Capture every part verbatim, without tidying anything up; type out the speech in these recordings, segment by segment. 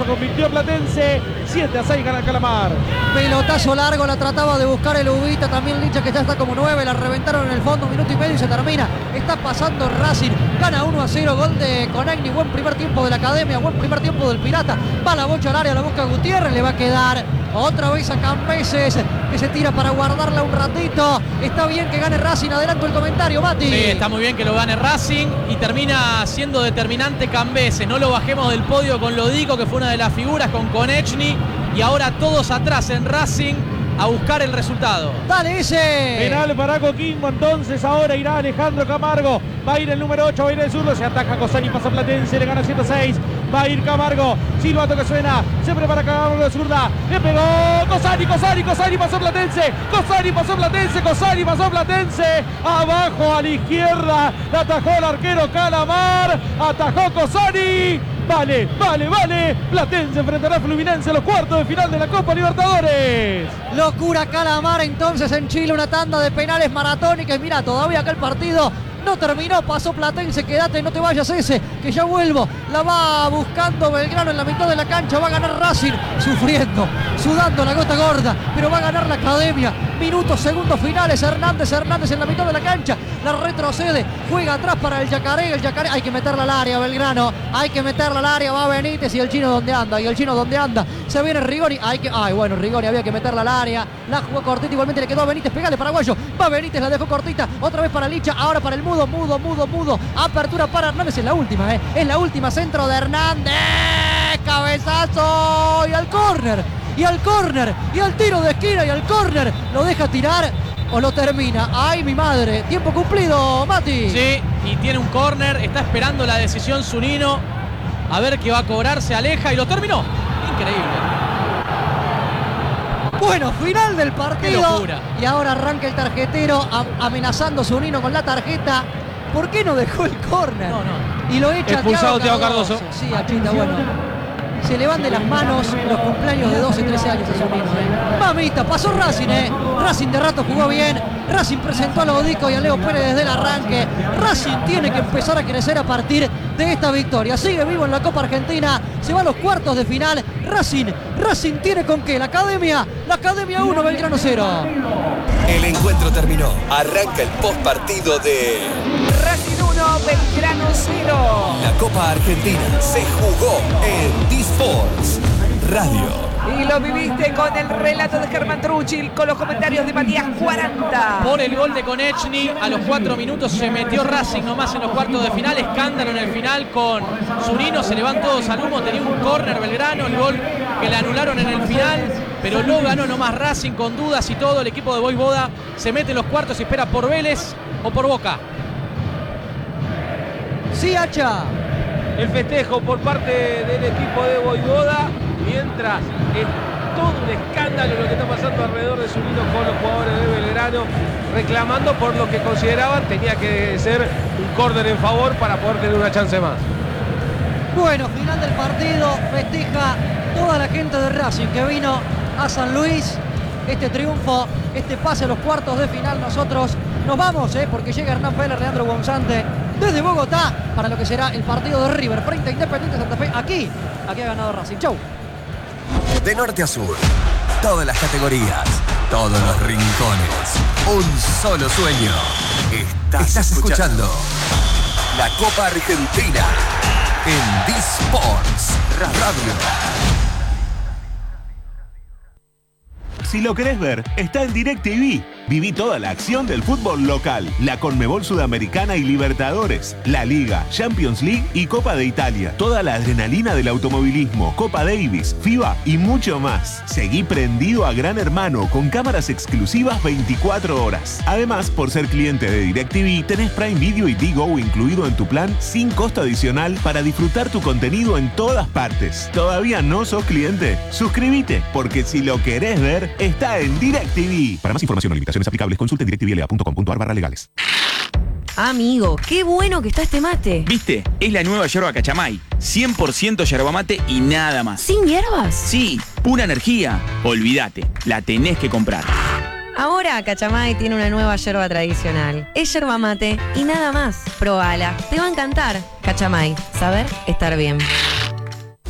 convirtió Platense. siete a seis gana el Calamar. Pelotazo largo, la trataba de buscar el Ubita, también Licha, que ya está como nueve, la reventaron en el fondo, un minuto y medio y se termina. Está pasando Racing, gana uno a cero, gol de Conagni, buen primer tiempo de la Academia, buen primer tiempo del Pirata. Va la bocha al área, la busca Gutiérrez, le va a quedar otra vez a Cambeses, que se tira para guardarla un ratito. Está bien que gane Racing, adelanto el comentario, Mati. Sí, está muy bien que lo gane Racing y termina siendo determinante Cambeses. No lo bajemos del podio con Lodico, que fue una de las figuras, con Konechny, y ahora todos atrás en Racing a buscar el resultado. Dale ese. Penal para Coquimbo, entonces ahora irá Alejandro Camargo. Va a ir el número ocho, va a ir el zurdo, se ataca Cosani, pasa Platense, le gana siete a seis. Va a ir Camargo, silbato que suena, se prepara Camargo de zurda, le pegó Cosani, Cosani, Cosani, pasó Platense, Cosani, pasó Platense, Cosani, pasó Platense, abajo a la izquierda, la atajó el arquero Calamar, atajó Cosani. Vale, vale, vale. Platense enfrentará a Fluminense en los cuartos de final de la Copa Libertadores. Locura Calamar entonces en Chile, una tanda de penales maratónicas. Mira, todavía acá el partido no terminó, pasó Platense, quédate, no te vayas ese, que ya vuelvo. La va buscando Belgrano en la mitad de la cancha, va a ganar Racing, sufriendo, sudando la gota gorda, pero va a ganar la Academia. Minutos, segundos finales, Hernández, Hernández en la mitad de la cancha, la retrocede, juega atrás para el Yacaré, el Yacaré, hay que meterla al área, Belgrano, hay que meterla al área, va Benítez y el Chino donde anda, y el Chino donde anda, se viene Rigoni, hay que, ay bueno, Rigoni había que meterla al área, la jugó cortita, igualmente le quedó a Benítez, pegale paraguayo, va Benítez, la dejó cortita, otra vez para Licha, ahora para el Mudo, Mudo, Mudo, Mudo, apertura para Hernández, es la última, eh, es la última, centro de Hernández, cabezazo, y al córner, y al córner, y al tiro de esquina, y al córner, lo deja tirar o lo termina. ¡Ay, mi madre! Tiempo cumplido, Mati. Sí, y tiene un córner, está esperando la decisión Zunino, a ver qué va a cobrar, se aleja y lo terminó. Increíble. Bueno, final del partido. Qué locura. Y ahora arranca el tarjetero amenazando a Zunino con la tarjeta. ¿Por qué no dejó el córner? No, no. Y lo echa Expulsado Thiago Thiago Cardoso. Cardoso. Sí, Achita, bueno. Se le van de las manos los cumpleaños de doce, trece años a Zunino, eh. Mamita, pasó Racing, eh. Racing de rato jugó bien. Racing presentó a Lodico y a Leo Pérez desde el arranque. Racing tiene que empezar a crecer a partir de esta victoria. Sigue vivo en la Copa Argentina. Se va a los cuartos de final. Racing, Racing tiene con qué. La Academia, la Academia uno, Belgrano cero. El encuentro terminó. Arranca el post partido de Racing uno, Belgrano cero. la Copa Argentina. Se jugó en D-Sports Radio. Y lo viviste con el relato de Germán Truchil, con los comentarios de Matías cuarenta. Por el gol de Konechny, a los cuatro minutos se metió Racing nomás en los cuartos de final. Escándalo en el final con Zunino, se le van todos al humo. Tenía un córner Belgrano, el gol que le anularon en el final, pero lo ganó nomás Racing con dudas y todo. El equipo de Voivoda se mete en los cuartos y espera por Vélez o por Boca. Sí, Hacha. El festejo por parte del equipo de Voivoda, mientras es todo un escándalo lo que está pasando alrededor de Zunino con los jugadores de Belgrano, reclamando por lo que consideraban tenía que ser un córner en favor para poder tener una chance más. Bueno, final del partido, festeja toda la gente de Racing que vino a San Luis. Este triunfo, este pase a los cuartos de final. Nosotros nos vamos, eh, porque llega Hernán Félix, Leandro Gonzante desde Bogotá para lo que será el partido de River frente a Independiente Santa Fe. Aquí, aquí ha ganado Racing. Chau. De norte a sur, todas las categorías, todos los rincones, un solo sueño. Estás, Estás escuchando la Copa Argentina en D-Sports Radio. Si lo querés ver, está en DirecTV. Viví toda la acción del fútbol local, la Conmebol Sudamericana y Libertadores, la Liga, Champions League y Copa de Italia. Toda la adrenalina del automovilismo, Copa Davis, FIBA y mucho más. Seguí prendido a Gran Hermano con cámaras exclusivas veinticuatro horas. Además, por ser cliente de DirecTV, tenés Prime Video y Digo incluido en tu plan sin costo adicional para disfrutar tu contenido en todas partes. ¿Todavía no sos cliente? Suscríbete, porque si lo querés ver, está en DirecTV. Para más información o limitaciones aplicables, consulte directvla punto com punto ar barra legales. Amigo, qué bueno que está este mate. ¿Viste? Es la nueva yerba Cachamay. cien por ciento yerba mate y nada más. ¿Sin hierbas? Sí, pura energía. Olvídate, la tenés que comprar. Ahora Cachamay tiene una nueva yerba tradicional. Es yerba mate y nada más. Probala, te va a encantar. Cachamay, saber estar bien.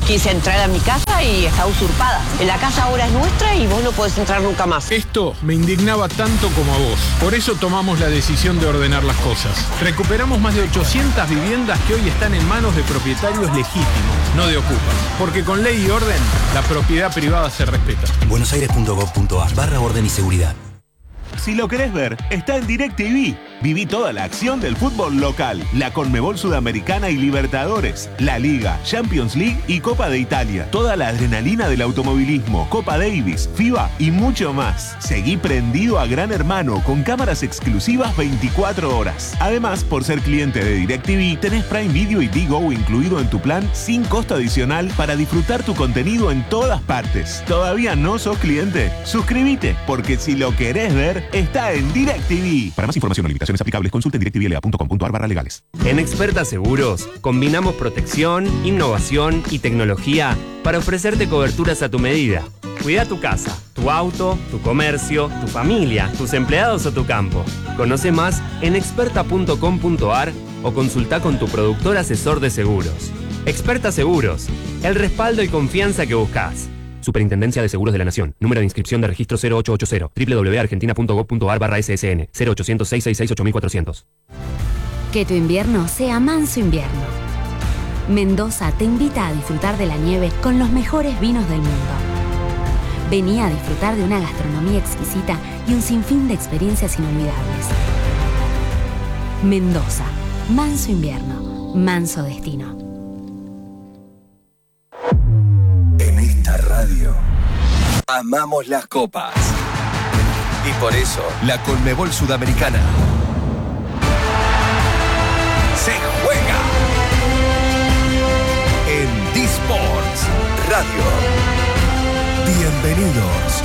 Quise entrar a mi casa y está usurpada. La casa ahora es nuestra y vos no podés entrar nunca más. Esto me indignaba tanto como a vos. Por eso tomamos la decisión de ordenar las cosas. Recuperamos más de ochocientas viviendas que hoy están en manos de propietarios legítimos, no de ocupas. Porque con ley y orden, la propiedad privada se respeta. buenosaires punto gov punto ar barra orden y seguridad. Si lo querés ver, está en DirecTV. Viví toda la acción del fútbol local, la Conmebol Sudamericana y Libertadores, la Liga, Champions League y Copa de Italia. Toda la adrenalina del automovilismo, Copa Davis, FIBA y mucho más. Seguí prendido a Gran Hermano con cámaras exclusivas veinticuatro horas. Además, por ser cliente de DirecTV, tenés Prime Video y Digo incluido en tu plan sin costo adicional para disfrutar tu contenido en todas partes. ¿Todavía no sos cliente? Suscríbete, porque si lo querés ver, está en DirecTV. Para más información o limitaciones aplicables, consulte directivl punto com punto ar barra legales. En Experta Seguros, combinamos protección, innovación y tecnología para ofrecerte coberturas a tu medida. Cuida tu casa, tu auto, tu comercio, tu familia, tus empleados o tu campo. Conoce más en experta punto com punto ar o consulta con tu productor asesor de seguros. Experta Seguros, el respaldo y confianza que buscas. Superintendencia de Seguros de la Nación. Número de inscripción de registro cero ocho ocho cero. doble u doble u doble u punto argentina punto gov punto ar barra S S N. cero ochocientos, seiscientos sesenta y seis, ocho mil cuatrocientos. Que tu invierno sea manso invierno. Mendoza te invita a disfrutar de la nieve con los mejores vinos del mundo. Vení a disfrutar de una gastronomía exquisita y un sinfín de experiencias inolvidables. Mendoza. Manso invierno. Manso destino. Radio. Amamos las copas. Y por eso, la Conmebol Sudamericana se juega en D-Sports Radio. Bienvenidos.